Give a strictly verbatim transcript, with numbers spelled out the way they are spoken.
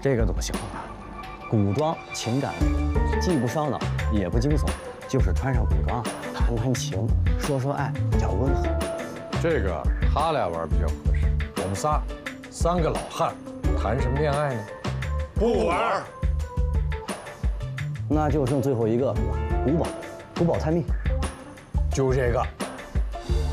这个多行啊，古装情感类，既不烧脑也不惊悚，就是穿上古装，谈谈情，说说爱，比较温和。 这个他俩玩比较合适，我们仨，三个老汉，谈什么恋爱呢？ 不玩。 那就剩最后一个了，古堡，古堡探秘。 就这个。